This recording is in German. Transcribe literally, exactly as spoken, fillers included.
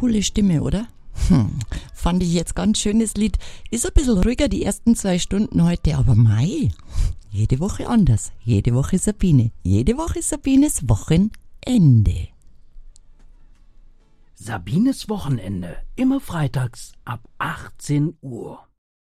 coole Stimme, oder? Hm, fand ich jetzt ganz schönes Lied. Ist ein bisschen ruhiger die ersten zwei Stunden heute, aber mei, jede Woche anders. Jede Woche Sabine. Jede Woche Sabines Wochenende. Sabines Wochenende, immer freitags ab achtzehn Uhr.